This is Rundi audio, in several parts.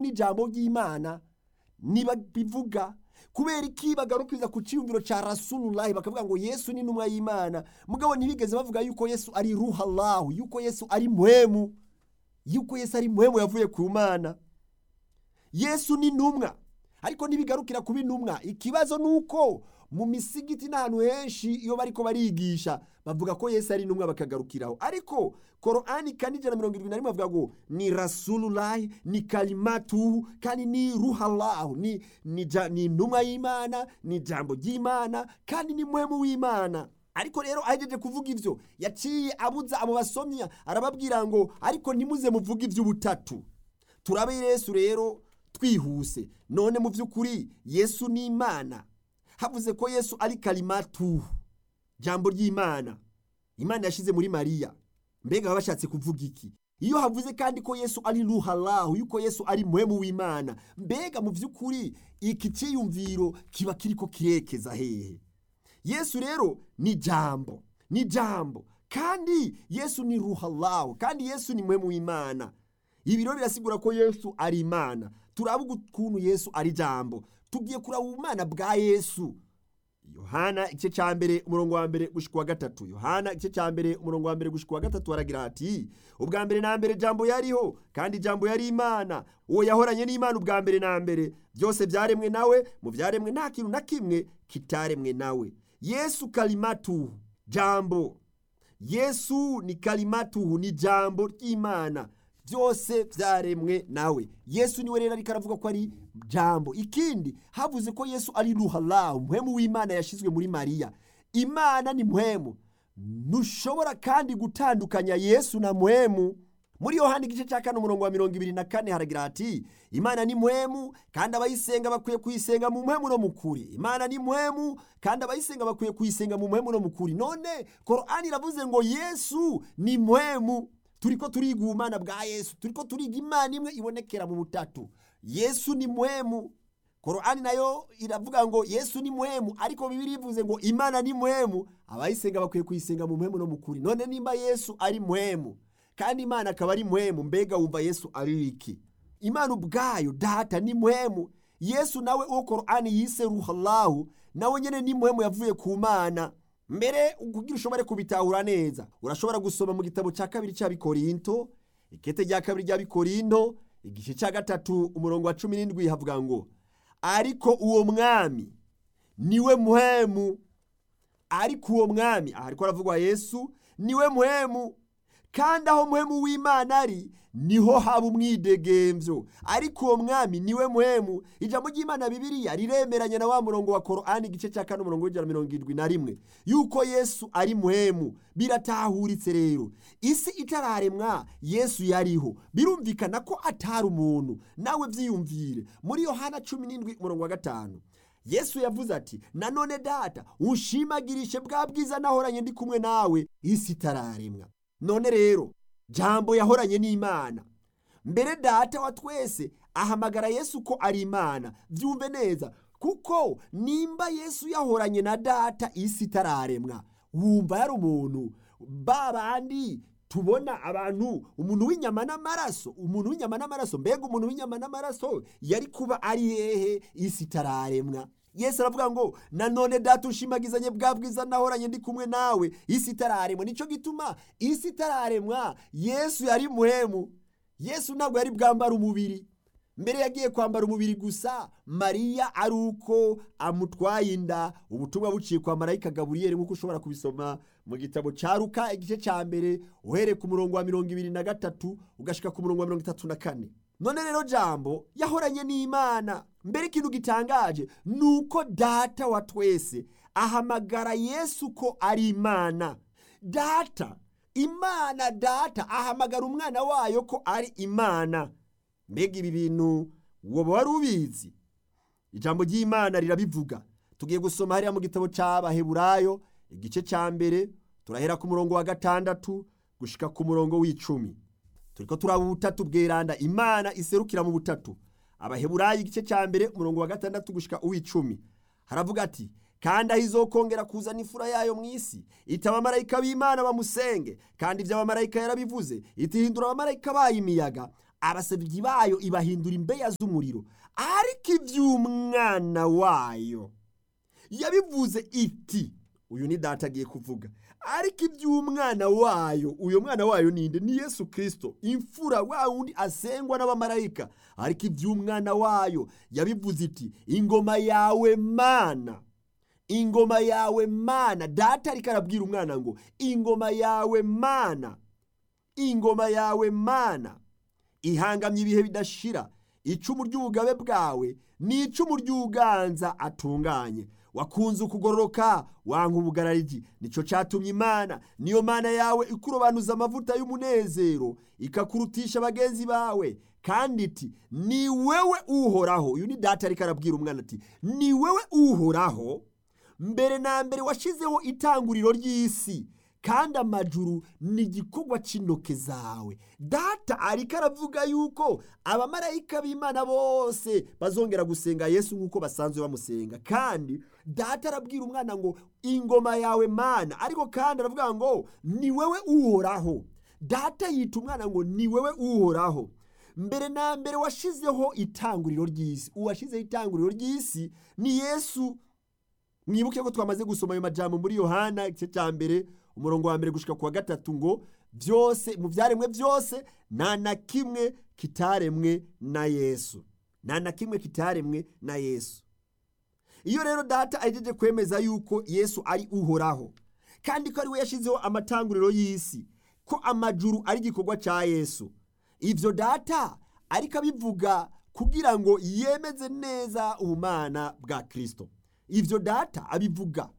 n'ijambo ry'Imana niba bivuga kubera iki bagarukiriza ku ciyumviro ca Rasulullah bakavuga ngo Yesu ni intumwa y'Imana mugabo ntibigeze bavuga yuko Yesu ari ruha Allah, yuko Yesu ari mpwemu, yuko Yesu ari mpwemu yavuye ku Mana. Yesu ni intumwa ariko ntibigarukira kuba intumwa. Ikibazo nuko mu misigiti n'ahantu henshi iyo bariko barigisha bavuga ko Yesu ari intumwa bakagarukiraho, ariko Korani kandi 171 bavuga ngo ni Rasulullah, ni kalimatu, kandi ni ruha Allah, ni intumwa y'Imana, ni jambo ry'Imana, kandi ni mpwemu w'Imana. Ariko rero ahejeje kuvuga ivyo yaciye abuza abo basomya arababwira ngo ariko ntimuze muvuga ivy'ubutatu. Turabe Yesu rero twihuse. None mu vy'ukuri Yesu ni Imana. Havuze ko Yesu ari kalimatu, jambo ry'Imana, Imana yashize muri Mariya. Mbega bashatse kuvuga iki? Iyo havuze kandi ko Yesu ari ruha Allah, yuko Yesu ari mpwemu w'Imana, mbega mu vy'ukuri iki ciyumviro kiba kiriko kirekeza hehe? Yesu rero ni jambo, ni jambo, kandi Yesu ni ruha Allah, kandi Yesu ni mpwemu w'Imana. Ibi rero birasigura ko Yesu ari Imana. Turavuga ukuntu Yesu ari jambo. Tugiye kuraba ubumana bwa Yesu. Yohana igice cya mbere umurongo wa mbere gushika wa gatatu. Yohana igice cya mbere umurongo wa mbere gushika wa gatatu haragira ati ubwa mbere na mbere jambo yariho, kandi jambo yari Imana, uwo yahoranye n'Imana ubwa mbere na mbere. Byose byaremwe nawe, mu byaremwe nta kintu na kimwe kitaremwe nawe. Yesu kalimatu, jambo. Yesu ni kalimatu, ni jambo ry'Imana. Byose byaremwe nawe. Yesu niwe rero ariko aravuga ko ari jambo. Ikindi havuze ko Yesu ari ruha Allah, mpwemu w'Imana yashizwe muri Mariya. Imana ni mpwemu. Ntushobora kandi gutandukanya Yesu na mpwemu. Muri Yohana igice cya 4 umurongo wa 24 haragira ati Imana ni mpwemu, kandi abayisenga bakwiye kuyisenga mu mpwemu no mukuri. Imana ni mpwemu, kandi abayisenga bakwiye kuyisenga mu mpwemu no mukuri. None Korani iravuze ngo Yesu ni mpwemu. Turiko turiga ubumana bwa Yesu, turiko turiga Imana imwe ibonekera mu butatu. Yesu ni mpwemu. Korani nayo iravuga ngo Yesu ni mpwemu, ariko Bibiliya ivuze ngo Imana ni mpwemu, abayisenga bakwiye kuyisenga mu mpwemu no mukuri. None nimba Yesu ari mpwemu kandi Imana akaba ari mpwemu, mbega wumva Yesu ari iki? Imana ubwayo data ni mpwemu. Yesu nawe uwo Korani yise ruha Allah, nawe nyene ni mpwemu yavuye ku Mana. Mbere kugira ushobore kubitahura neza, urashobora gusoma mu gitabo cya 2 cy'Abikorinto, ikete rya 2 ry'Abikorinto, igice cya 3 umurongo wa 17 havuga ngo ariko uwo mwami niwe mpwemu. Ariko uwo mwami, ariko aravugwa Yesu, niwe mpwemu, kandi aho mpwemu w'Imana ari niho haba umwidegemvyo. Ariko uwo mwami niwe mpwemu. Ijambo ry'Imana Bibiliya riremeranya na wa murongo wa Korani igice cya 4 umurongo wa 71 yuko Yesu ari mpwemu. Biratahuritse rero, isi itararemwa Yesu yariho. Birumvikana ko atari umuntu. Nawe vyiyumvire muri Yohana 17 umurongo wa 5 Yesu yavuze ati nanone data unshimagirishe bwa bwiza nahoranye ndi kumwe nawe isi itararemwa. None rero jambo yahoranye n'Imana. Mbere data wa twese ahamagara Yesu ko ari Imana. Vyumve neza, kuko nimba Yesu yahoranye na data isi itararemwa, wumva yari umuntu babandi tubona abantu, umuntu w'inyama n'amaraso, umuntu w'inyama n'amaraso. Mbega umuntu w'inyama n'amaraso yari kuba ari hehe isi itararemwa? Yesu aravuga ngo nanone data ushimagizanye bwa bwiza nahoranye ndi kumwe nawe isi itararemwa. Nico gituma isi itararemwa Yesu yari mpwemu. Yesu ntabwo yari bwambara umubiri. Mbere yagiye kwambara umubiri gusa Mariya ari uko amutwaye inda. Ubutumwa buciye kwa marayika Gaburiyeli nk'uko ushobora kubisoma mu gitabo ca Luka igice ca mbere uhere ku murongo wa 23 ugashika ku murongo wa 34. None rero jambo yahoranye n'Imana. Mbere ikintu gitangaje nuko data wa twese ahamagara Yesu ko ari Imana. Data, Imana data ahamagara umwana wayo ko ari Imana. Mbega ibi bintu woba wari ubizi? Ijambo ry'Imana rirabivuga. Tugiye gusoma hariya mu gitabo c'Abaheburayo igice ca mbere turahera ku murongo wa 6 gushika ku murongo w'10. Turiko turaba ubutatu bweranda, Imana iserukira mu butatu. Abaheburayo igice ca mbere umurongo wa 6 gushika uw'10 haravuga ati kandi ahizokongera kuzana ifura yayo mw'isi, itaba abamarayika b'Imana bamusenge, kandi ivy'abamarayika yarabivuze, itihindura abamarayika bayo imiyaga, abasabyi bayo ibahindura imbeya z'umuriro, ariko iby'umwana wayo yabivuze iti, uyu ni data agiye kuvuga, ariko iby'umwana wayo, uyo mwana wayo ninde? Ni Yesu Kristo, imfura wa wundi asengwa n'abamarayika. Ariko iby'umwana wayo yabivuze iti, ingoma yawe Mana, ingoma yawe Mana. Data ariko arabwira umwana ngo ingoma yawe Mana, ingoma yawe Mana ihangamye ibihe bidashira, icumu ry'ubugabe bwawe ni icumu ry'uganza atunganye. Wakunze ukugororoka wanka ubugarariji, nico catumye Imana, niyo Mana yawe ikurobanuza amavuta y'umunezero, ikakurutisha bagenzi bawe, kandi iti ni wewe uhoraho. Uyu ni data ariko arabwira umwana ati, ni wewe uhoraho, mbere na mbere washizeho itanguriro ry'isi, kandi amajuru ni igikorwa c'intoke zawe. Data ariko aravuga yuko abamarayika b'Imana bose bazongera gusenga Yesu nk'uko basanzwe bamusenga, kandi data arabwira umwana ngo ingoma yawe Mana, ariko kandi aravuga ngo ni wewe uhoraho. Data yita umwana ngo ni wewe uhoraho, mbere na mbere washizeho itanguriro ry'isi. Uwashizeho itanguriro ry'isi ni Yesu. Mwibuke ko twamaze gusoma ayo majambo muri Yohana igice cya mbere umurongo wa mbere gushika ku wa gatatu, ngo byose mu byaremwe byose nta na kimwe kitaremwe na Yesu, nta na kimwe kitaremwe na Yesu. Iyo rero data ajeje kwemeza yuko Yesu ari uhoraho, kandi ko ari we yashizeho amatanguriro y'isi, ko amajuru ari igikorwa ca Yesu, ivyo data ariko abivuga kugira ngo yemeze neza ubumana bwa Kristo. Ivyo data abivuga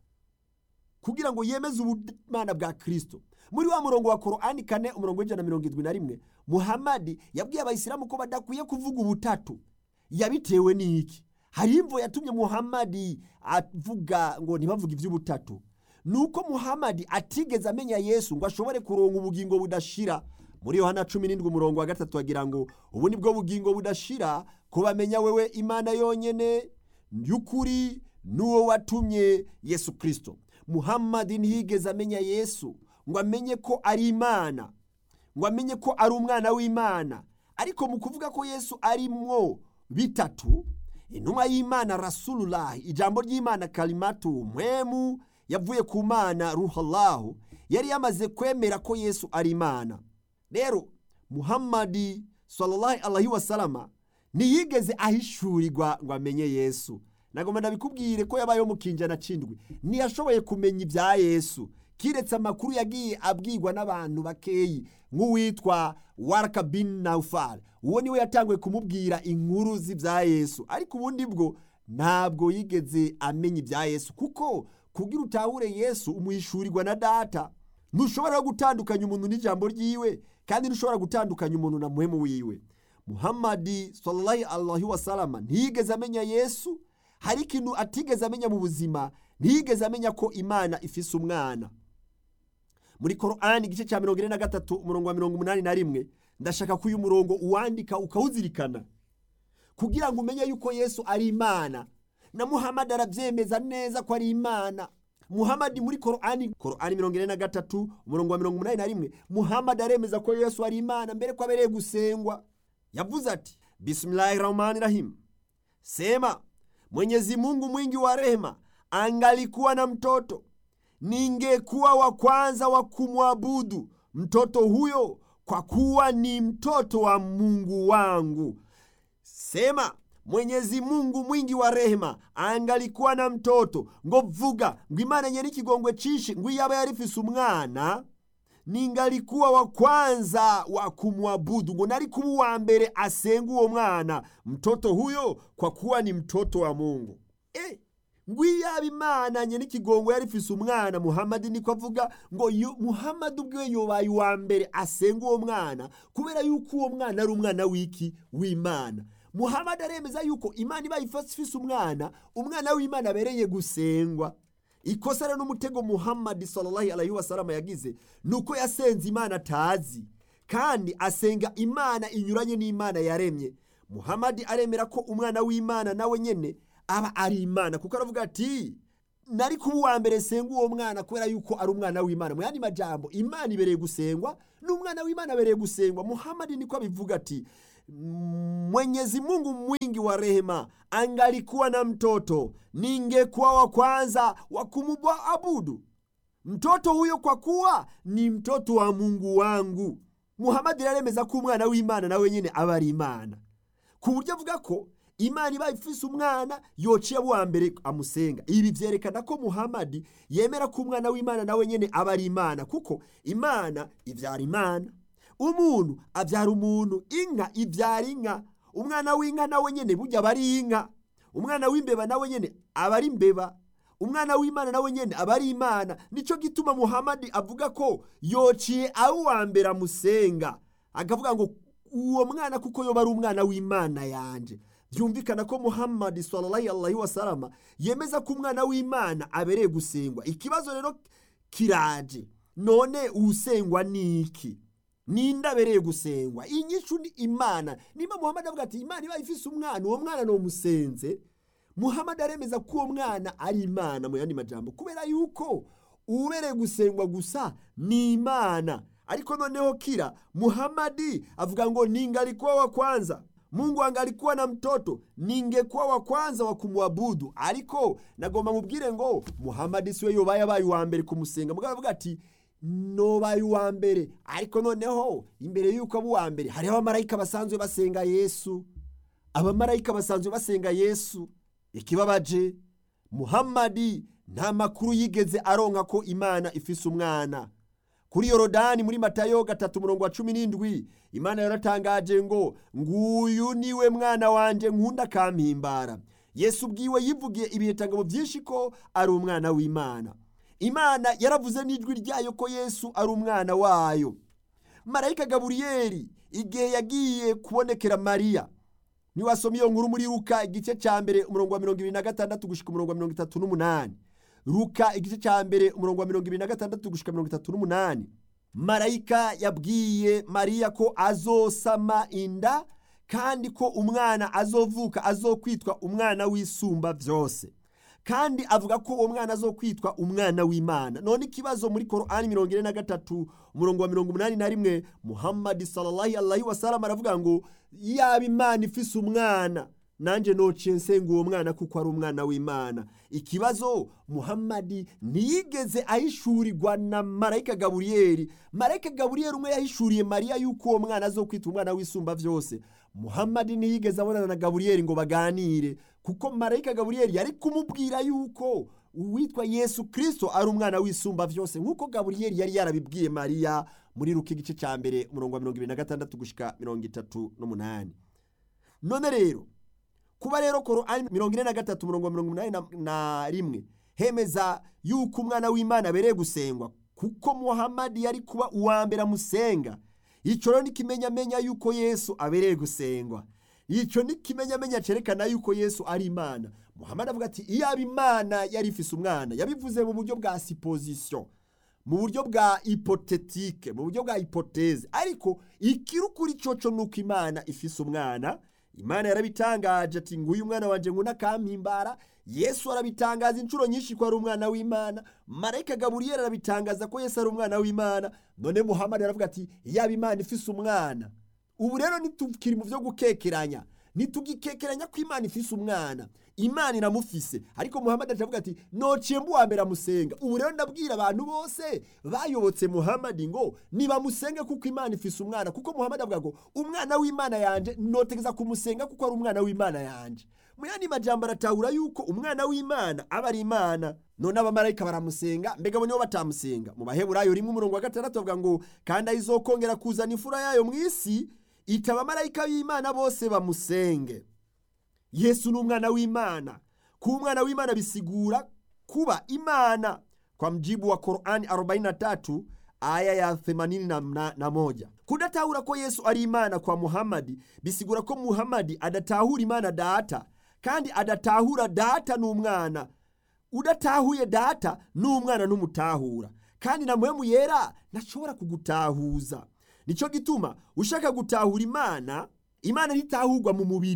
kugira ngo yemeze ubumana bwa Kristo. Muri wa murongo wa Korani 4 umurongo w'171, Muhammad yabwiye abayisilamu ko badakwiye kuvuga ubutatu. Yabitewe n'iki? Hari imvo yatumye Muhammad avuga ngo ntibavuga ivy'ubutatu. Nuko Muhammad atigeze amenya Yesu ngo ashobore kuronka ubugingo budashira. Muri Yohana 17 umurongo wa 3 agira ngo ubu nibwo bugingo budashira, kubamenya wewe Imana yonyene y'ukuri n'uwo watumye Yesu Kristo. Muhammad ntiyigeze amenya Yesu ngo amenye ko ari Imana, ngo amenye ko ari umwana w'Imana. Ariko mu kuvuga ko Yesu arimwo bitatu, intumwa y'Imana Rasulullah, ijambo ry'Imana kalimatu, mpwemu yavuye ku Mana ruhallahu, yari yamaze kwemera ko Yesu ari Imana. Rero Muhammad sallallahu alaihi wasallam ntiyigeze ahishurirwa ngo amenye Yesu. Nagomba ndabikubwire ko yabayeho mu kinjana cindwi ntiyashoboye kumenya ibya Yesu, kiretse amakuru yagiye abwirwa n'abantu bakeyi, nk'uwitwa Waraka bin Naufal. Uwo niwe yatanguye kumubwira inkuru z'ibya Yesu, ariko ubundi bwo ntabwo yigeze amenya ibya Yesu, kuko kugira utahure Yesu umuhishurirwa na data. Ntushobora gutandukanya umuntu n'ijambo ryiwe, kandi ntushobora gutandukanya umuntu na muhemu wiwe. Muhammad sallallahu alaihi wasallam ntiyigeze amenya Yesu. Hari ikintu atigeze amenya mu buzima, ntiyigeze amenya ko Imana ifise umwana. Muri Korani igice cya 43 umurongo wa 81, ndashaka ko uyu murongo uwandika ukawuzirikana kugira ngo umenye yuko Yesu ari Imana, na Muhammad arabyemeza neza ko ari Imana. Muhammad muri Korani 43 umurongo wa 81, Muhammad aremeza ko Yesu ari Imana mbere ko abereye gusengwa. Yavuze ati, Bismillahirrahmanirrahim, sema Mwenyezi Mungu mwingi wa rehema angalikuwa na mtoto, ningekuwa wa kwanza wa kumwabudu mtoto huyo, kwa kuwa ni mtoto wa Mungu wangu. Sema Mwenyezi Mungu mwingi wa rehema angalikuwa na mtoto, ngo vuga ngo Imana nyeri kigongwe cishi ngo yaba yarifise umwana, ningalikuwa wa kwanza wa kumwabudu, ngo nari kuba wa mbere asenga uwo mwana mtoto huyo, kwa kuwa ni mtoto wa Mungu. Ngo yaba Imana nyeri kigongwe yarifise umwana, Muhammad niko avuga ngo Muhammad ubwe yobaye wa mbere asenga uwo mwana, kubera yuko uwo mwana ari umwana wiki w'Imana. Muhammad aremeza yuko Imana iba ifise umwana w'Imana abereye gusengwa. Ikosa n'umutego Muhammad sallallahu alaihi wasallam yagize nuko yasenze Imana atazi, kandi asenga Imana inyuranye n'Imana yaremye. Muhammad aremera ko umwana w'Imana nawe nyene aba ari Imana, kuko aravuga ati nari kuba wa mbere senga uwo mwana kubera yuko ari umwana w'Imana. Mu yandi majambo, Imana ibereye gusengwa n'umwana w'Imana abereye gusengwa. Muhammad niko abivuga ati Mwenyezi Mungu mwingi wa rehema angalikuwa na mtoto, ningekuwa wa kwanza wa kumwabudu mtoto huyo, kwa kuwa ni mtoto wa Mungu wangu. Muhammad yaremeza ko umwana w'Imana nawe nyene aba ari Imana, ku buryo avuga ko Imana iba ifise umwana yociye wa mbere amusenga. Ibi vyerekana ko Muhammad yemera ko umwana w'Imana nawe nyene aba ari Imana, kuko Imana ivyara Imana, umuntu avyara umuntu, inka ivyara inka, umwana w'inka nawe nyene burya aba ari inka, umwana w'imbeba nawe nyene aba ari imbeba, umwana w'Imana nawe nyene aba ari Imana. Nico gituma Muhammad avuga ko yociye abo wa mbere amusenga, akavuga ngo uwo mwana kuko yoba ari umwana w'Imana yanje. Byumvikana ko Muhammad sallallahu alaihi wasallam yemeza ko umwana w'Imana abereye gusengwa. Ikibazo rero kiraje, none usengwa niki? Ninde abereye gusengwa? Inyishu ni Imana. Niba Muhammad avuga ati Imana iba ifise umwana, uwo mwana no musenze, Muhammad aremeza ko uwo mwana ari Imana mu yandi majambo, kubera yuko ubereye gusengwa gusa ni Imana. Ariko noneho kira Muhammad avuga ngo ningalikuwa wa kwanza, Mungu angalikuwa na mtoto, ningekuwa wa kwanza wa kumwabudu. Ariko nagomba mubwire ngo Muhammad siwe yobaye abaye wa mbere kumusenga, mugabo avuga ati nobaye wa mbere. Ariko noneho imbere yuko abo wa mbere hari abamarayika basanzwe basenga Yesu, abamarayika basanzwe basenga Yesu. Ikibabaje, Muhammad nta makuru yigeze aronka ko Imana ifise umwana. Kuri Yorodani muri Matayo 3:17 Imana yaratangaje ngo nguyu niwe mwana wanje nkunda kampimbara. Yesu bwiwe yivugiye ibitangabo byinshi ko ari umwana w'Imana. Imana yaravuze n'ijwi ryayo ko Yesu ari umwana wayo. Marayika Gaburiyeli igihe yagiye kubonekera Mariya, ni wasoma iyo nkuru muri Luka igice ca mbere 26 gushika 38. Luka igice ca mbere 26 gushika 38. Marayika yabwiye Mariya ko azosama inda, kandi ko umwana azovuka azokwitwa umwana w'isumba vyose, kandi avuga ko uwo mwana azokwitwa umwana w'Imana. None ikibazo muri Qur'ani 43:81 Muhammad sallallahu alaihi wasallam aravuga ngo yaba Imana ifise umwana, nanje nociye nsenga uwo mwana kuko ari umwana w'Imana. Ikibazo Muhammad ntiyigeze ahishurirwa na Marayika Gaburiyeli. Marayika Gaburiyeli umwe yahishuriye Mariya yuko uwo mwana azokwitwa umwana w'isumba vyose. Muhammad ntiyigeze abonana na Gaburiyeli ngo baganire, kuko Marayika Gaburiyeli yari kumubwira yuko uwitwa Yesu Kristo ari umwana w'isumba vyose, nkuko Gaburiyeli yari yarabibwiye Mariya muri Luka igice ca mbere 26 gushika 38. None rero kuba rero Qur'ani 43:81 hemeza yuko umwana w'Imana abereye gusengwa, kuko Muhammad yari kuba uwa mbere amusenga. Ico rero nikimenyamenya yuko Yesu abereye gusengwa. Ico nikimenyamenya cerekana yuko Yesu ari Imana. Muhammad avuga ati iyaba Imana yari ifise umwana, yabivuze mu buryo bwa supposition, mu buryo bwa hypothétique, mu buryo bwa hypothèse. Ariko ikirukuri coco nuko Imana ifise umwana. Imana yarabitangaje ati nguyu mwana wanje nkunda kampimbara. Yesu arabitangaza incuro nyinshi ko ari umwana w'Imana. Marayika Gaburiyeli arabitangaza ko Yesu ari umwana w'Imana. None Muhammad aravuga ati yaba Imana ifise umwana. Ubu rero nitukiri mu byo gukekeranya, nitugikekeranya ko Imana ifise umwana. Imana iramufise, ariko Muhammad aravuga ati nociye mbu wa mbere amusenga. Ubu rero ndabwira abantu bose bayobotse Muhammad ngo niba musenge kuko Imana ifise umwana, kuko Muhammad avuga ngo umwana w'Imana yanje notegeza kumusenga kuko ari umwana w'Imana yanje. Muyandi majambo aratahura yuko umwana w'Imana aba ari Imana. None abamarayika baramusenga, mbega bo nibo batamusenga? Mu Baheburayo 1:6 avuga ngo kandi ayizokongera kuzana imfura yayo mw'isi, itaba abamarayika b'Imana bose bamusenge. Yesu ni umwana w'Imana. Kuba umwana w'Imana bisigura kuba Imana, kwa mjibu wa Qur'ani 43 aya ya 81. Kudatahura ko Yesu ari Imana kwa Muhammad bisigura ko Muhammad adatahura Imana data, kandi adatahura data n'umwana. Udatahuye data n'umwana n'umutahura, kandi na mpwemu yera ntashobora kugutahuza. Nico gituma ushaka gutahura Imana, Imana ntitahurwa mu mubiri.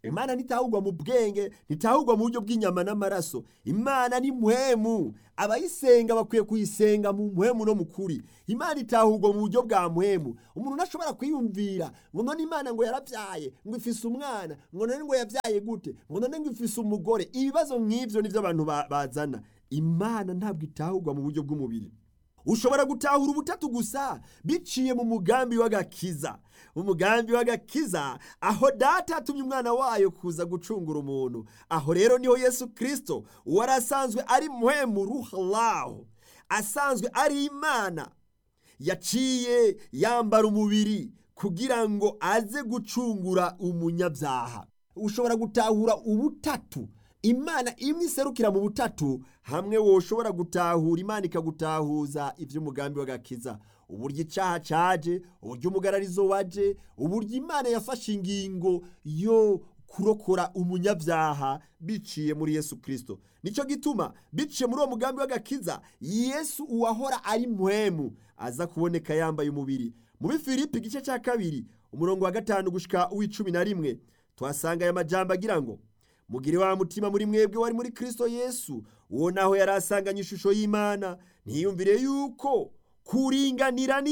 Imana ntitahurwa mu bwenge, ntitahurwa mu buryo bw'inyama n'amaraso. Imana ni mpwemu, abayisenga bakwiye kuyisenga mu mpwemu no mu kuri. Imana itahurwa mu buryo bwa mpwemu. Umuntu ntashobora kwiyumvira ngo none Imana ngo yaravyaye, ngo ifise umwana, ngo none ngo yavyaye gute, ngo none ngo ifise umugore. Ibibazo nk'ivyo nivyo abantu bazana. Imana ntabwo itahurwa mu buryo bw'umubiri. Ushobora gutahura ubutatu gusa biciye mu mugambi w'agakiza. Umugambi w'agakiza, aho data atumye umwana wayo kuza gucungura umuntu. Aho rero niho Yesu Kristo wari asanzwe ari mpwemu ruhallahu, asanzwe ari Imana, yaciye yambara umubiri kugira ngo aze gucungura umunyabyaha. Ushobora gutahura ubutatu, Imana imwe iserukira mu butatu, hamwe woshobora gutahura Imana ikagutahuza ivy'umugambi w'agakiza. Uburyo icaha caje, uburyo umugararizo waje, uburyo Imana yafashe ingingo yo kurokora umunyabyaha biciye muri Yesu Kristo. Nico gituma biciye muri uwo mugambi w'agakiza, Yesu uwahora ari mpwemu aza kuboneka yambaye umubiri. Muri Filipi igice ca 2 umurongo wa 5 gushika uw'11 twasanga aya majambo agira ngo mugire wa mutima muri mwebwe wari muri Kristo Yesu, uwo naho yari asanganye ishusho y'Imana, ntiyumvire yuko kuringanira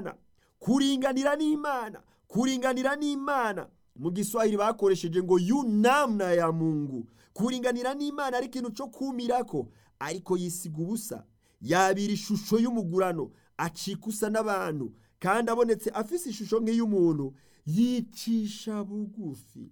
n'Imana mu Giswahili bakoresheje ngo yunamna ya Mungu. Kuringanira n'Imana ari ikintu cyo kumirako, ariko yisiga ubusa, yabira ishusho y'umugurano, acikusa n'abantu, kandi abonetse afise ishusho nk'iy'umuntu, yicisha bugufi,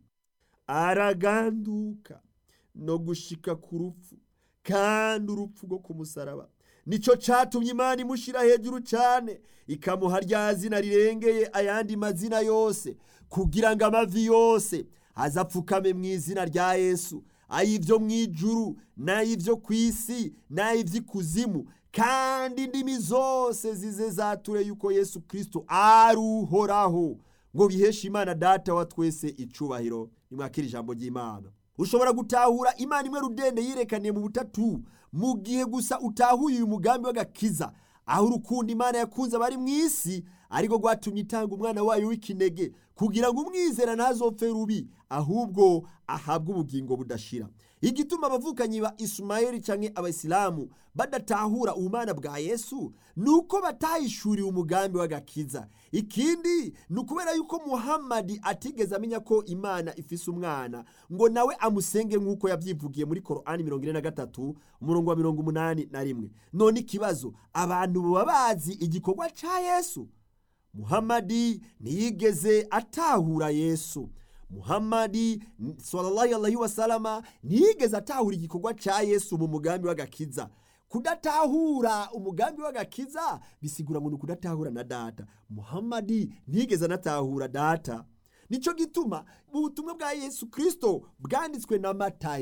araganduka no gushika ku rupfu, kandi urupfu rwo ku musaraba nico catumye Imana imushira hejuru cane, ikamuha rya zina rirengeye ayandi mazina yose, kugira ngo amavi yose azapfukame mu izina rya Yesu, ay'ivyo mw'ijuru n'ay'ivyo kw'isi n'ay'ivy'ikuzimu, kandi indimi zose zize zature yuko Yesu Kristo ari uhoraho, ngo biheshe Imana data wa twese icubahiro. Nimwakira ijambo ry'Imana. Ushobora gutahura Imana imwe rudende yirekaniye mu butatu mu gihe gusa utahuye uyu mugambi w'agakiza, aho urukundo Imana yakunze abari mu isi ariko rwatumye itanga umwana wayo w'ikinege, kugira ngo umwizera ntazopfe rubi, ahubwo ahabwe ubugingo budashira. Igituma abavukanyi ba Ismaeli canke abayisilamu badatahura ubumana bwa Yesu nuko batahishuriwe umugambi w'agakiza. Ikindi nukubera yuko Muhammad atigeze amenya ko Imana ifise umwana ngo nawe amusenge nk'uko yavyivugiye muri Qur'ani 43 umurongo wa 81. None ikibazo, abantu baba bazi igikorwa ca Yesu? Muhammad ntiyigeze atahura Yesu. Muhammad sallallahu alaihi wasallam ntiyigeze atahura igikorwa ca Yesu mu mugambi w'agakiza. Kudatahura umugambi w'agakiza bisigura ngo kudatahura na data. Muhammad ntiyigeze anatahura data. Nico gituma mu butumwa bwa Yesu Kristo bwanditswe na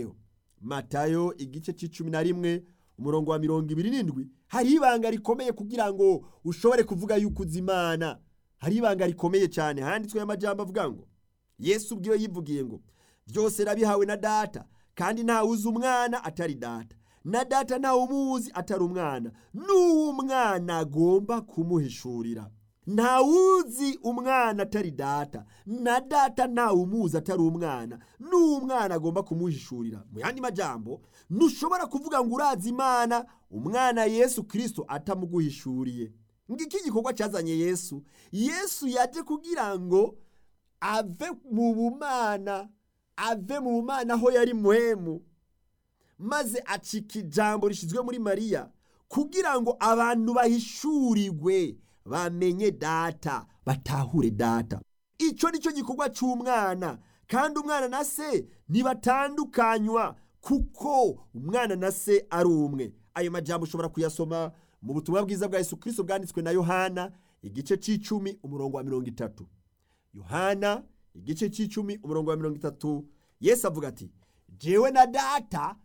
Matayo igice c'11 umurongo wa 27 hari ibanga rikomeye kugira ngo ushobore kuvuga yuko uzi Imana. Hari ibanga rikomeye cyane handitswe amajambo avuga ngo Yesu ubwiwe yivugiye ngo byose rabihawe na data, kandi nta uzi umwana atari data, na data nta umuzi atari umwana, n'umwana agomba kumuhishurira. Nta uzi umwana atari data, na data nta umuzi atari umwana, n'umwana agomba kumuhishurira. Mu yandi majambo, ntushobora kuvuga ngo urazi Imana umwana Yesu Kristo atamuguhishuriye. Ngiki gikorwa cyazanye Yesu. Yesu yaje kugira ngo ave mu bumana aho yari mpwemu, maze acika ijambo rishizwe muri Mariya kugira ngo abantu bahishurirwe, bamenye data, batahure data. Ico nico gikorwa c'umwana, kandi umwana na se ntibatandukanywa, kuko umwana na se ari umwe. Ayo majambo ushobora kuyasoma mu butumwa bwiza bwa Yesu Kristo bwanditswe na Yohana igice c'10 umurongo wa 30. Yohana igice c'10 umurongo wa 30, Yesu avuga ati jewe na data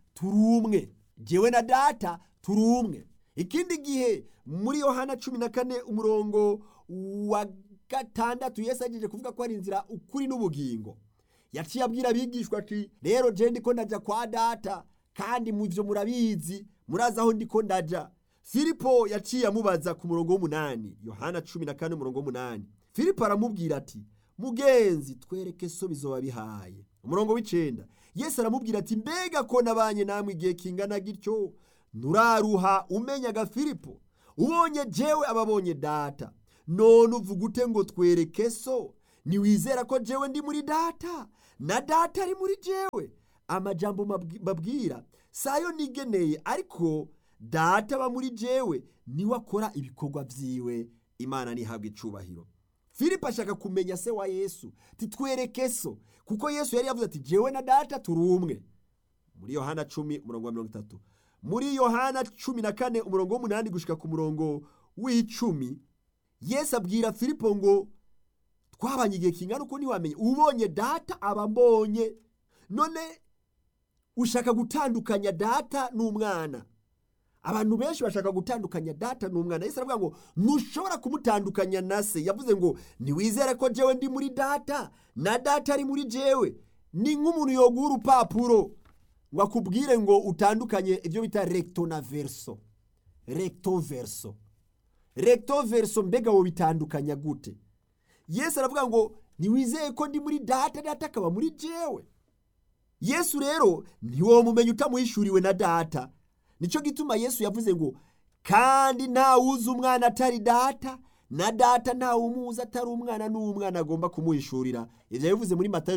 turi umwe. Ikindi gihe muri Yohana 14 umurongo wa 6 Yesu agiye kuvuga ko ari inzira, ukuri n'ubugingo. Yaciye abwira abigishwa ati rero je ndiko ndaja kwa data, kandi muvyo murabizi, muraza aho ndiko ndaja. Filipo yaciye amubaza ku murongo w'8, Yohana 14 umurongo w'8. Filipo aramubwira ati mugenzi, twereke so bizoba bihaye. umurongo w'icenda, Yesu aramubwira ati mbega ko nabanye namwe igihe kingana gityo nturaruha umenyaga Filipo? Ubonye jewe ababonye data, none uvuga ute ngo twereke so? Niwizera ko jewe ndi muri data na data ari muri jewe? Amajambo mbabwira sayo nigeneye, ariko data aba muri jewe niwe akora ibikorwa vyiwe. Imana nihabwa icubahiro. Filipo ashaka kumenya se wa Yesu, titwereke so, kuko Yesu yari yavuze ati jewe na data turi umwe. Muri Yohana 10:30, muri Yohana 14 umurongo w'8 gushika ku murongo w'10, Yesu abwira Filipo ngo twabanye igihe kingana uko ntiwamenye, ubonye data aba mbonye. None ushaka gutandukanya data n'umwana. Abantu benshi bashaka gutandukanya data n'umwana. Yesu aravuga ngo ntushobora kumutandukanya na se. Yavuze ngo niwizere ko jewe ndi muri data na data ari muri jewe. Ni nk'umuntu yoguha urupapuro ngo akubwire ngo utandukanye ibyo bita recto na verso. Recto verso. Recto verso mbega wo bitandukanya gute? Yesu aravuga ngo niwizeye ko ndi muri data, data akaba muri jewe. Yesu rero ntiwomumenya utamuhishuriwe na data. Nico gituma Yesu yavuze ngo kandi ntawuzi umwana atari data, na data ntawumuzi atari umwana, n'umwana agomba kumuhishurira. Ivyo yavuze muri Matayo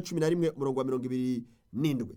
11:27.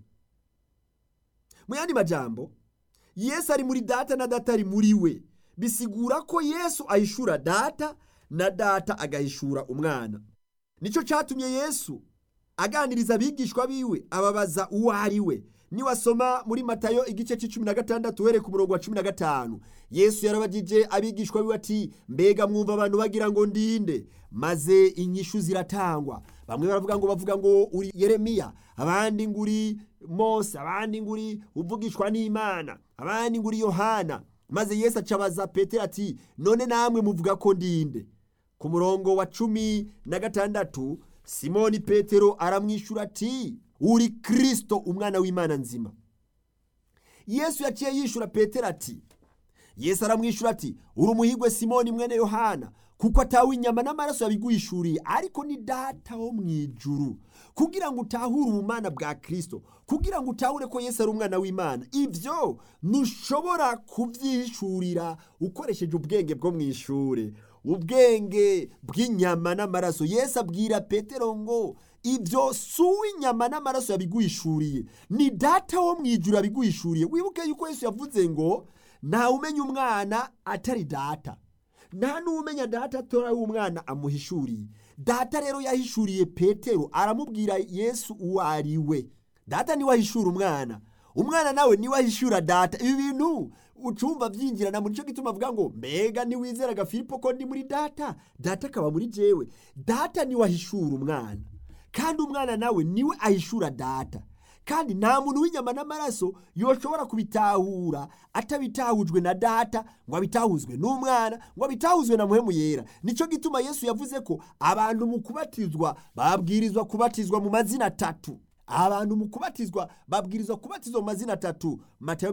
Mu yandi majambo, Yesu ari muri data na data ari muri we. Bisigura ko Yesu ahishura data na data agahishura umwana. Nico catumye Yesu aganiriza abigishwa biwe ababaza uwo ari we. Niwasoma muri Matayo igice c'16 uhere ku murongo wa 15, Yesu yarabajije abigishwa biwe ati mbega mwumva abantu bagira ngo ndinde? Maze inyishu ziratangwa. Bamwe bavuga ngo uri Yeremiya, abandi nguri Mose, abandi nguri uvugishwa n'Imana, abandi nguri Yohana. Maze Yesu acabaza Petero ati none namwe muvuga ko ndinde? Ku murongo wa 16 Simoni Petero aramwishura ati uri Kristo umwana w'Imana nzima. Yesu yaciye yishura Petero ati, Yesu aramwishura ati uri umuhigwe Simoni mwene Yohana, kuko atawe inyama n'amaraso yabiguhishuriye, ariko ni data wo mwijuru. Kugira ngo utahure ubumana bwa Kristo, kugira ngo utahure ko Yesu ari umwana w'Imana, ivyo ntushobora kuvyihishurira ukoresheje ubwenge bwo mwishure, ubwenge bw'inyama n'amaraso. Yesu abwira Petero ngo ivyo suwi inyama n'amaraso yabiguhishuriye, ni data wo mwijuru yabiguhishuriye. Wibuke yuko Yesu yavuze ngo nta umenya umwana atari data, nta n'umenya data atora umwana amuhishuriye. Data rero yahishuriye Petero, aramubwira Yesu uwo ari we. Data niwe ahishura umwana, umwana nawe niwe ahishura data. Ibi bintu ucumva vyinjirana muri cyo gituma avuga ngo mbega niwizeraga Filipo ko ndi muri data, data akaba muri jewe. Data niwe ahishura umwana, kandi umwana nawe niwe ahishura data. Kandi nta muntu w'inyama n'amaraso yoshobora kubitahura atabitahujwe na data, ngo abitahuzwe n'umwana, ngo abitahuzwe na Muhemu Yera. Nico gituma Yesu yavuze ko abantu mu kubatizwa babwirizwa kubatizwa mu mazina 3. Abantu mu kubatizwa babwirizwa kubatizwa mu mazina 3. Matayo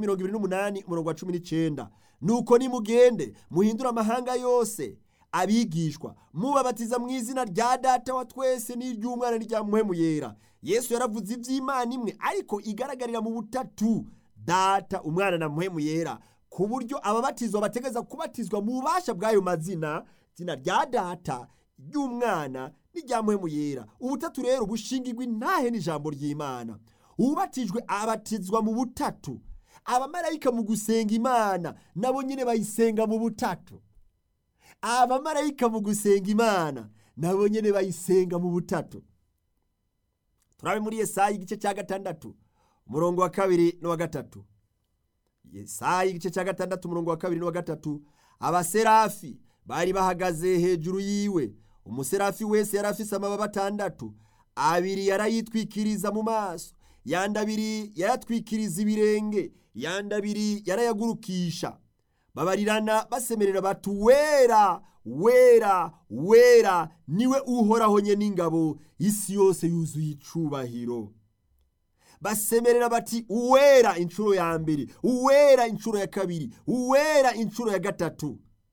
28:19. Nuko nimugende muhindura amahanga yose abigishwa, mubabatiza mu izina rya data wa twese n'iry'umwana n'irya Muhemu Yera. Yesu yaravuze ivy'Imana imwe, ariko igaragarira mu butatu: data, umwana na Muhemu Yera, ku buryo ababatizwa bategeza kubatizwa mu bubasha bw'ayo mazina, izina rya data, ry'umwana n'irya Muhemu Yera. Ubutatu rero bushingirwa intahe n'ijambo ry'Imana. Ubatijwe abatizwa mu butatu. Abamarayika mu gusenga Imana nabo nyene bayisenga mu butatu. Abamarayika mu gusenga Imana nabo nyene bayisenga mu butatu. Turabe muri Yesaya igice cya 6 umurongo wa 2 n'uwa 3. Yesaya igice cya 6 umurongo wa 2 n'uwa 3. Abaserafi bari bahagaze hejuru yiwe. Umuserafi wese yarafise amababa 6, abiri yarayitwikiriza mu maso, yandi abiri yarayatwikiriza ibirenge, yandi abiri yarayagurukisha. Babarirana basemerera bati wera, wera, wera niwe uhoraho nye n'ingabo, isi yose yuzuye icubahiro. Basemerera bati uwera inshuro ya mbere, uwera inshuro ya kabiri, uwera inshuro ya gatatu.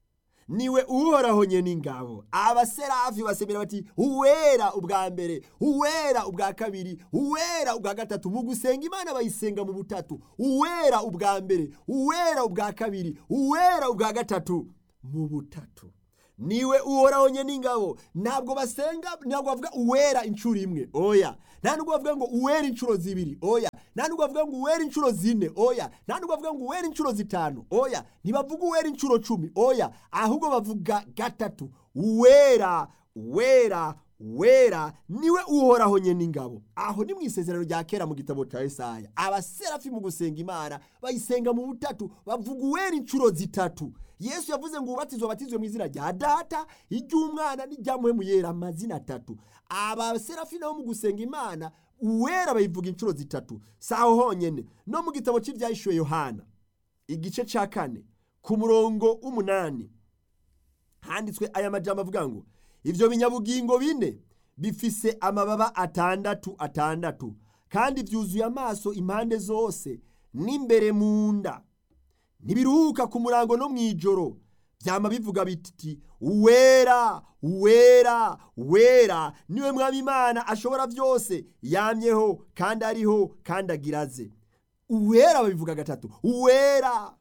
niwe uhoraho nyene ingabo. Abaserafi basemera bati uwera ubwa mbere, uwera ubwa kabiri, uwera ubwa gatatu. Mu gusenga Imana bayisenga mu butatu: uwera ubwa mbere, uwera ubwa kabiri, uwera ubwa gatatu, mu butatu. Niwe uhoraho nyene ingabo. Ntabwo bavuga uwera incuro imwe, oya. Nta nubwo bavuga ngo uwera incuro zibiri, oya. Nta nubwo bavuga ngo uwera incuro zine, oya. Nta nubwo bavuga ngo uwera incuro zitanu, oya. Ntibavuga uwera incuro 10, oya. Ahubwo bavuga gatatu: uwera, uwera, uwera. Niwe uhoraho nyene ingabo. Aho ni mu isezerano rya kera mu gitabo cya Yesaya. Abaserafi mu gusenga Imana bayisenga mu butatu, bavuga uwera incuro zitatu. Yesu yavuze ngo ubatizwe batizwe mu izina rya Data, iry'Umwana n'irya Mpwemu Yera, amazina atatu. Abaserafi nabo mu gusenga Imana uwera bayivuga incuro zitatu. Saho honyene no mu gitabo cy'Ibyahishuwe Yohana igice ca 4 ku murongo 8 handitswe aya majambo avuga ngo ivyo binyabugingo bine bifise amababa atandatu kandi vyuzuye amaso impande zose n'imbere mu nda, ntibiruhuka ku murango no mw'ijoro. Vyama bivuga biti uwera, uwera, uwera niwe Mwami Imana ashobora vyose, yamyeho kandi ariho kandi agiraze. Uwera babivuga gatatu: uwera.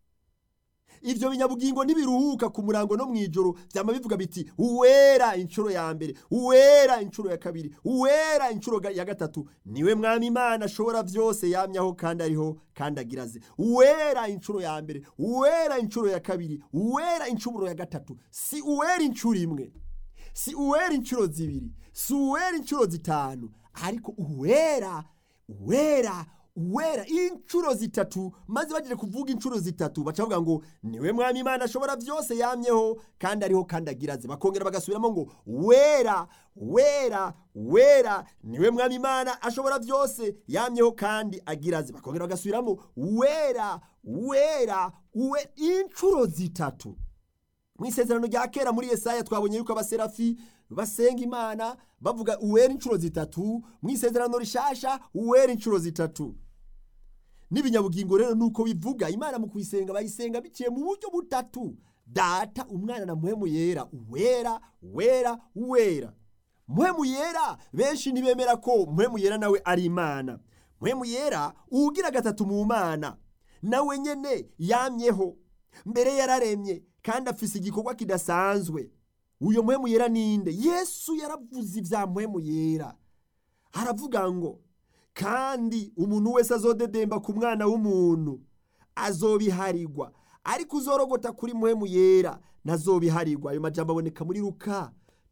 Ivyo binyabugingo ntibiruhuka ku murango no mw'ijoro. Vyama bivuga biti uwera incuro ya mbere, uwera incuro ya kabiri, uwera incuro ya gatatu. Niwe Mwami Imana ashobora vyose, yamyaho kandi ariho kandi agiraze. Uwera incuro ya mbere, uwera incuro ya kabiri, uwera incuro ya gatatu. Si uwera incuro imwe, si uwera incuro zibiri, si uwera incuro zitanu, ariko uwera, uwera, uwera incuro zitatu. Maze bagire kuvuga incuro zitatu bacavuga ngo niwe Mwami Imana ashobora vyose, yamyeho kandi ariho kandi agiraze. Bakongera bagasubiramo ngo wera, wera, wera niwe Mwami Imana ashobora vyose, yamyeho kandi agiraze. Bakongera bagasubiramo wera, wera, uwe incuro zitatu. Mu isezerano rya kera muri Yesaya twabonye yuko abaserafi basenga Imana bavuga uwera incuro zitatu. Mu isezerano rishasha uwera incuro zitatu. N'ibinyabugingo rero nuko bivuga Imana mu kuyisenga bayisenga biciye mu buryo butatu: Data, Umwana na Mpwemu Yera. Uwera, wera, uwera. Mpwemu Yera benshi ntibemera ko Mpwemu Yera nawe ari Imana. Mpwemu Yera ugira gatatu mu Mana, nawe nyene yamyeho, mbere yararemye kandi afise igikorwa kidasanzwe. Uyo Mpwemu Yera ninde? Yesu yaravuze ivya Mpwemu Yera, aravuga ngo kandi umuntu wese azodedemba ku Mwana w'umuntu azobiharirwa, ariko uzorogota kuri Mpwemu Yera ntazobiharirwa. Ayo majambo aboneka muri Luka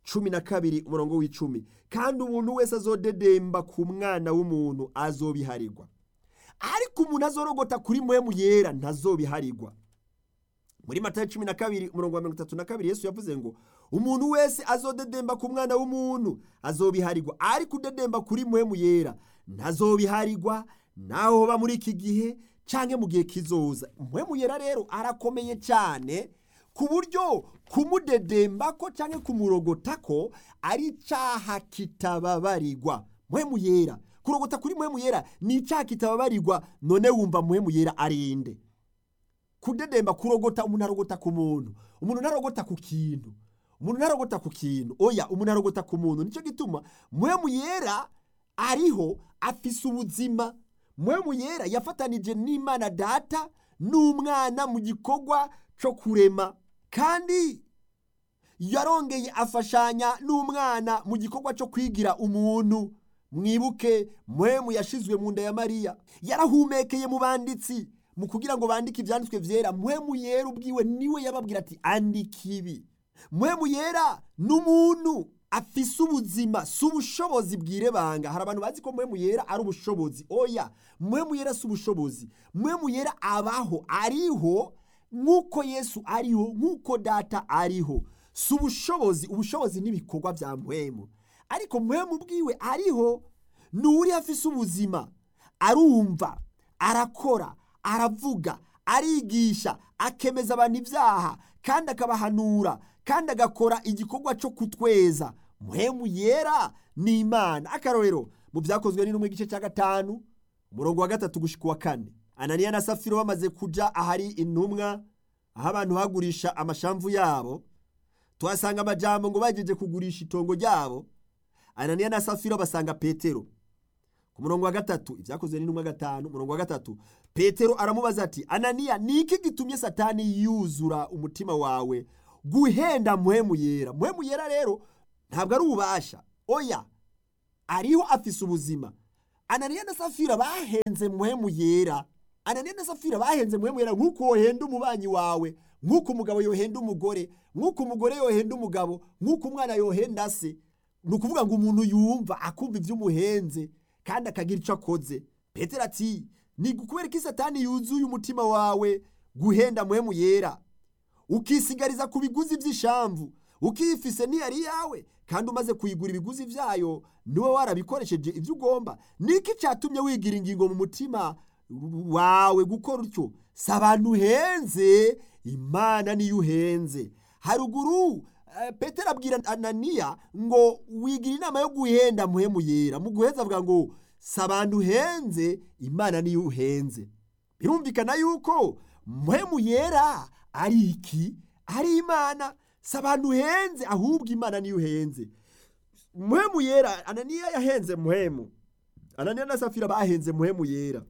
12 umurongo w'10. Kandi umuntu wese azodedemba ku Mwana w'umuntu azobiharirwa, ariko umuntu azorogota kuri Mpwemu Yera ntazobiharirwa. Muri Matayo 12 umurongo wa 32 Yesu yavuze ngo umuntu wese azodedemba ku Mwana w'umuntu azobiharirwa, ariko udedemba kuri Mpwemu Yera ntazobiharirwa, naho hoba muri iki gihe canke mu gihe kizoza. Mpwemu Yera rero arakomeye cyane ku buryo kumudedembako canke kumurogotako ari icaha kitababarirwa. Mpwemu Yera, kurogota kuri Mpwemu Yera ni icaha kitababarirwa. None wumva Mpwemu Yera arinde? Kudedemba, kurogota, umuntu arogota ku muntu, umuntu narogota ku kintu, umuntu narogota ku kintu, oya, umuntu arogota ku muntu. Nico gituma Mpwemu Yera ariho, afise ubuzima. Mpwemu Yera yafatanije n'Imana Data n'Umwana mu gikorwa cyo kurema, kandi yarongeye afashanya n'Umwana mu gikorwa cyo kwigira umuntu. Mwibuke Mpwemu yashizwe mu nda ya Mariya, yarahumekeye mu banditsi mu kugira ngo bandike ivyanditswe vyera. Mpwemu Yera ubwiwe niwe yababwira ati andika ibi. Mpwemu Yera n'umuntu afise ubuzima, si ubushobozi bwirebanga. Hari abantu bazi ko Mpwemu Yera ari ubushobozi. Oya, Mpwemu Yera si ubushobozi. Mpwemu Yera abaho, ariho nk'uko Yesu ariho, nk'uko Data ariho. Si ubushobozi. Ubushobozi n'ibikorwa vya Mpwemu, ariko Mpwemu ubwiwe ariho. Nuri afise ubuzima, arumva, arakora, aravuga, arigisha, akemeza abantu ivyaha, kandi akabahanura, kandi agakora igikorwa cyo kutweza. Mpwemu Yera ni Imana. Akarorero mu Vyakozwe n'Intumwa igice cya 5 umurongo wa 3 gushika wa 4, Ananiya na Safiro bamaze kuja ahari intumwa aho abantu bagurisha amashamvu yabo, tuhasanga amajambo ngo bagejeje kugurisha itongo ryabo, Ananiya na Safira basanga Petero. Ku murongo wa 3, Ibyakozwe n'Intumwa 5, umurongo wa 3, Petero aramubaza ati, Ananiya, niki gitumye Satani yuzura umutima wawe guhenda mpwemu yera? Mpwemu yera rero ntabwo ari ububasha, oya, ariho afise ubuzima. Ananiya na Safira bahenze mpwemu yera. Ananiya na Safira bahenze mpwemu yera nk'uko wohenda umubanyi wawe, nk'uko umugabo yohenda umugore, nk'uko umugore yohenda umugabo, nk'uko umwana yohenda se. Ni ukuvuga ngo umuntu yumva akumva ivy'umuhenze kandi akagira ico akoze. Petero ati, ni kubera ko Satani yuzuye umutima wawe guhenda mpwemu yera, ukisigariza ku biguzi vy'ishamvu, ukifise niyari yawe, kandi umaze kuyigura ibiguzi vyayo niwe warabikoresheje ivyo ugomba. Niki catumye wigira ingingo mu mutima wawe gukora utyo? Si abantu uhenze, Imana niyo uhenze. Haruguru Petero abwira Ananiya ngo wigira inama yo guhenda mpwemu yera. Mu guheza avuga ngo si abantu uhenze, Imana niyo uhenze. Birumvikana yuko mpwemu yera ari iki? Ari Imana. Si abantu uhenze, ahubwo Imana niyo uhenze. Mpwemu yera, Ananiya yahenze mpwemu. Ananiya na Safira bahenze mpwemu yera.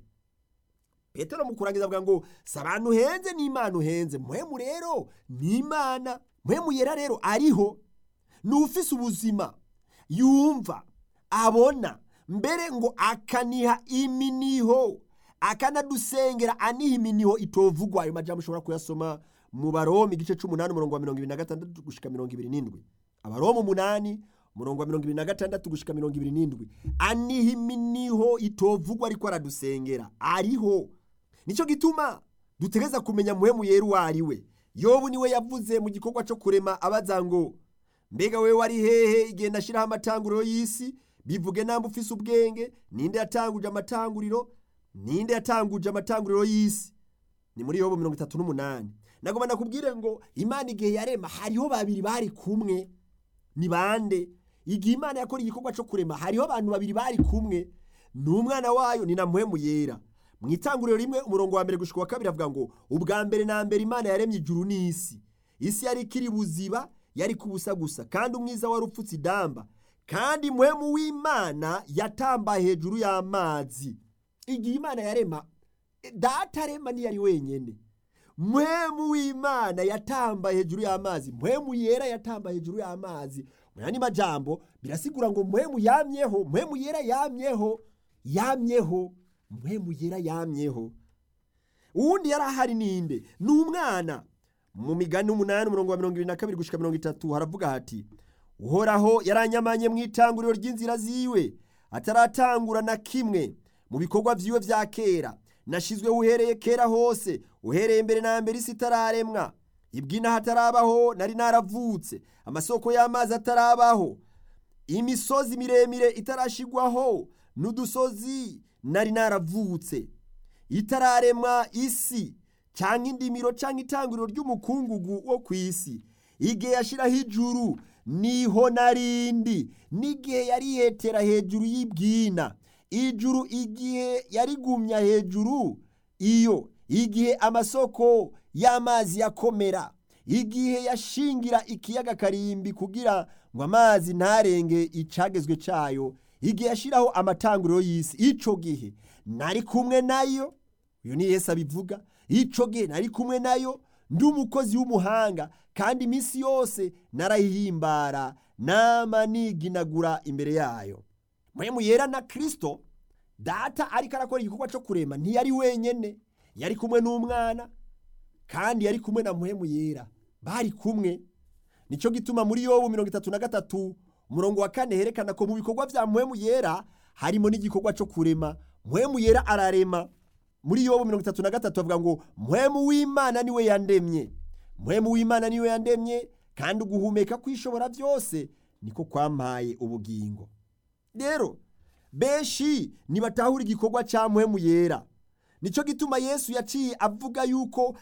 Petero mu kurangiza avuga ngo si abantu uhenze, ni Imana uhenze. Mpwemu rero ni Imana. Mpwemu yera rero ariho, ni ufise ubuzima, yumva, abona, mbere ngo akaniha iminiho, akanadusengera aniha iminiho itovugwa. Ayo majambo ushobora kuyasoma mu Baroma igice 8 umurongo wa 26 gushika 27. Abaroma 8 umurongo wa 26 gushika 27. Aniha iminiho itovugwa ariko aradusengera. Ariho. Nico gituma dutegeza kumenya mpwemu yera uwo ari we. Yobu niwe yavuze mu gikorwa cyo kurema abaza ngo, mbega wewe wari hehe igihe nashiraho amatanguriro y'isi? Bivuge namba ufise ubwenge, ninde yatanguje amatanguriro? Ninde yatanguje amatanguriro y'isi? Ni muri Yobu 38. Nagoma nakubwire ngo Imana igihe yarema hariho babiri bari kumwe. Ni bande? Igihe Imana yakora igikorwa cyo kurema hariho abantu babiri bari kumwe, n'umwana wayo ni na mpwemu yera. Mwitanguriro rimwe umurongo wa 1 gushika wa 2 avuga ngo, ubwa mbere na mbere Imana yaremye ijuru n'isi. Isi yari kiri buziba, yari kubusa gusa, kandi umwiza wari upfutse idamba, kandi mpwemu w'Imana yatamba hejuru y'amazi. Igihe Imana yarema, Data arema ntiyari wenyene. Mpwemu w'Imana yatamba hejuru y'amazi, mpwemu yera yatamba hejuru y'amazi. Mwani majambo birasigura ngo mpwemu yamyeho, mpwemu yera yamyeho, mpwemu yera yamyeho. Uwundi yari ahari ninde? Ni umwana. Mu Migani 8 umurongo wa 22 gushika 30 haravuga hati, Uhoraho yaranyamanye mu itanguriro ry'inzira ziwe, ataratangura na kimwe mu bikorwa vyiwe vya kera. Nashizwe uhereye kera hose, uhereye mbere na mbere isi itararemwa. Ibwina hatarabaho nari naravutse, amasoko y'amazi atarabaho, imisozi miremire itarashigwaho, n'udusozi nari naravutse. Itararemwa isi canke indimiro canke itanguriro ry'umukungugu wo kw'isi. Igihe yashiraho ijuru niho narindi, n'igihe yarihetera hejuru y'ibwina. Ijuru igihe yarigumya hejuru iyo, igihe amasoko y'amazi yakomera, igihe yashingira ikiyaga Karimbi kugira ngo amazi ntarenge icagezwe cayo, igihe yashiraho amatanguriro y'isi. Ico gihe nari kumwe nayo. Uyu ni Yesu abivuga. Ico gihe nari kumwe nayo, ndi umukozi w'umuhanga, kandi iminsi yose narayihimbara, nama niginagura imbere yayo. Mpwemu yera na Kristo, Data ariko arakora igikorwa cyo kurema, ntiyari wenyene, yari kumwe n'umwana, kandi yari kumwe na mpwemu yera. Bari kumwe. Nico gituma muri Yobu 33 umurongo wa 4 herekana ko mu bikorwa vya mpwemu yera harimo n'igikorwa cyo kurema. Mpwemu yera ararema. Muri Yobu 33 avuga ngo, mpwemu w'Imana niwe yandemye. Mpwemu w'Imana niwe yandemye, kandi uguhumeka kwishobora byose niko kwampaye ubugingo. Rero benshi nibatahura igikorwa cya mpwemu yera. Nico gituma Yesu yaciye avuga yuko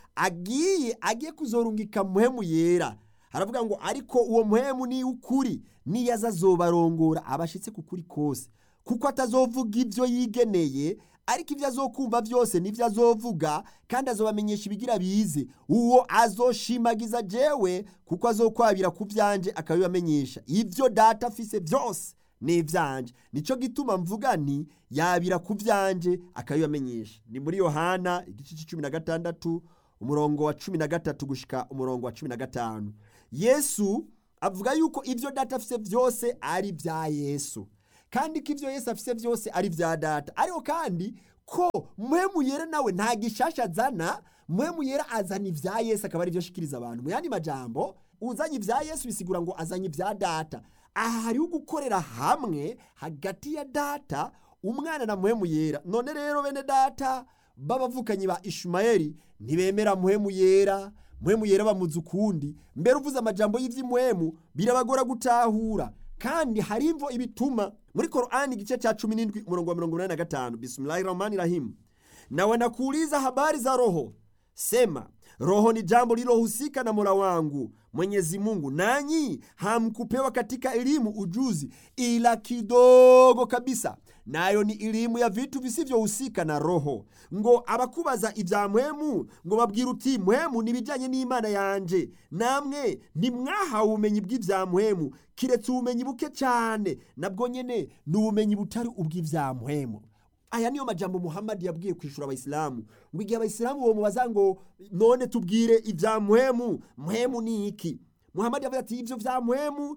agiye kuzorungika mpwemu yera. Haravuga ngo, ariko uwo mpwemu ni ukuri, niyaza azobarongora abashitse ku kuri kose, kuko atazovuga ivyo yigeneye, ariko ibyo azokumva byose nibyo azovuga, kandi azobamenyesha ibigira bize. Uwo azoshimagiza jewe, kuko azokwabira ku byanje akabibamenyesha. Ibyo data afise byose ni ibyanje, nico gituma mvuga nti yabira ku byanje akabibamenyesha. Ni muri Yohana igice c'16 umurongo wa 13 gushika umurongo wa 15. Yesu avuga yuko ibyo data afise byose ari bya Yesu, kandi ko ibyo Yesu afise byose ari bya data. Ariko kandi ko Mpwemu Yera nawe nta gishasha azana, Mpwemu Yera azana ibya Yesu akaba ari byo ashikiriza abantu. Mu yandi majambo, uzanye ibya Yesu bisigura ngo azanye ibya data. Aha hariho gukorera hamwe hagati ya data, umwana na Mpwemu Yera. None rero bene data b'abavukanyi ba Ishumayeli ntibemera Mpwemu Yera, Mpwemu Yera bamuzi ukundi. Mbere uvuze amajambo y'ivy'Impwemu birabagora gutahura, kandi hari imvo ibituma. Muri Qur'ani igice cha 17 umurongo wa 85, Bismillahirrahmanirrahim, na wanakuuliza habari za roho, sema roho ni jambo lilohusika na Mola wangu Mwenyezi Mungu, nanyi hamkupewa katika elimu ujuzi ila kidogo kabisa, nayo ni elimu ya vitu visivyohusika na roho. Ngo abakubaza ibya Mpwemu ngo babwira uti Mpwemu nibijanye n'Imana yanje, namwe ntimwahawe ubumenyi bw'ibya Mpwemu, kiretse ubumenyi buke cyane, nabwo nyene ni ubumenyi butari ubw'ibya Mpwemu. Aya niyo majambo Muhammad yabwiye kwishura abayisilamu, ngo igihe abayisilamu bo mubaza ngo none tubwire ibya Mpwemu, Mpwemu ni iki? Muhammad yavuze ati ibyo bya Mpwemu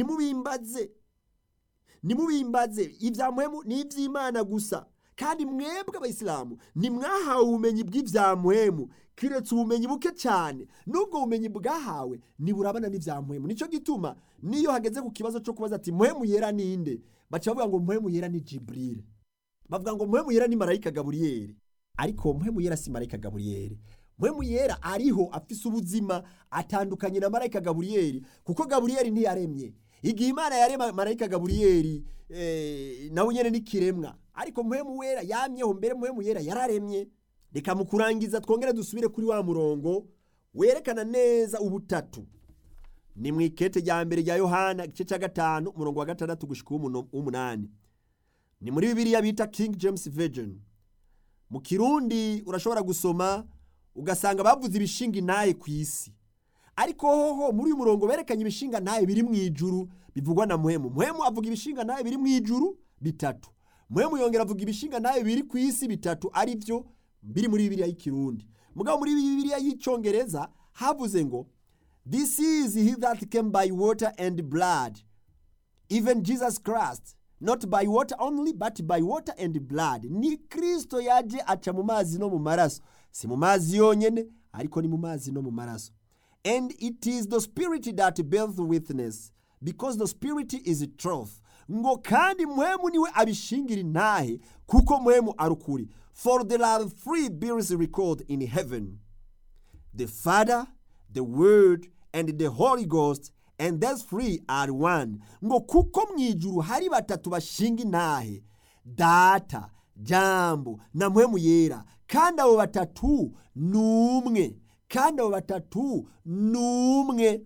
nimubimbaze, ibya Mpwemu ni iby'Imana gusa, kandi mwebwe abayisilamu ntimwahawe ubumenyi bw'ibya Mpwemu, kiretse ubumenyi buke cyane, nubwo ubumenyi bwahawe niburabana n'ibya Mpwemu. Nico gituma niyo hageze ku kibazo cyo kubaza ati Mpwemu Yera ninde, baca bavuga ngo Mpwemu Yera ni Jibril, bavuga ngo Mpwemu Yera ni marayika Gaburiyeli. Ariko Mpwemu Yera si marayika Gaburiyeli. Mpwemu Yera ariho afise ubuzima atandukanye na marayika Gaburiyeli, kuko Gaburiyeli ntiyaremye. Igihe Imana yarema marayika Gaburiyeli nawe nyene ni kiremwa, ariko Mpwemu Yera yamyeho mbere. Mpwemu Yera yararemye. Reka mu kurangiza twongere dusubire kuri wa murongo werekana neza ubutatu. Ni mu ikete rya mbere rya Yohana igice ca 5 umurongo wa 6 gushika 8. Ni muri Bibiliya bita King James Version. Mu Kirundi urashobora gusoma ugasanga bavuze ibishinga intahe ku isi, ariko hoho muri uyu murongo berekanye ibishinga ntahe biri mu ijuru bivugwa na Mpwemu. Mpwemu avuga ibishinga ntahe biri mu ijuru bitatu, Mpwemu yongera avuga ibishinga ntahe biri ku isi bitatu, ari byo biri muri Bibiliya y'Ikirundi. Mugabo muri Bibiliya y'Icyongereza havuze ngo this is he that came by water and blood, even Jesus Christ, not by water only but by water and blood. Ni Kristo yaje aca mu mazi no mu maraso, si mu mazi yonyene ariko ni mu mazi no mu maraso. And it is the Spirit that bears witness, because the Spirit is truth. Ngo kandi Mpwemu niwe abishingira intahe, kuko Mpwemu arukuri. For there are 3 bearers record in heaven, the Father, the Word, and the Holy Ghost, and those 3 are one. Ngo kuko mwijuru hari batatu bashinga intahe, Data, Jambo na Mpwemu Yera, kandi abo batatu numwe, kandi abo batatu numwe.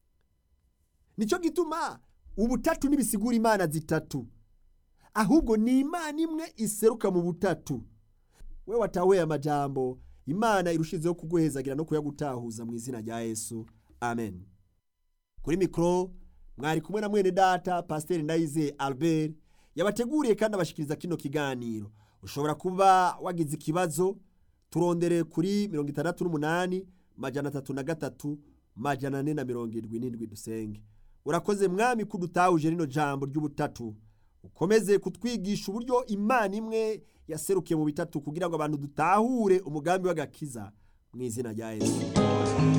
Nico gituma ubutatu nibisigura Imana zitatu, ahubwo ni Imana imwe iseruka mu butatu. We watawe amajambo, Imana irushizeho kuguhezagira no kuyagutahuza mu izina rya Yesu. Amen. Kuri mikro mwari kumwe na mwene data Pasteur Ndayize Albert, yabateguriye kandi abashikiriza kino kiganiro. Ushobora kuba wagize ikibazo, turondere kuri 68 majana 33 majana 477 dusenge. Urakoze mwami kudutahuje rino jambo ry'ubutatu, ukomeze kutwigisha uburyo Imana imwe yaserukiye mu bitatu kugira ngo abantu dutahure umugambi w'agakiza mu izina rya Yesu.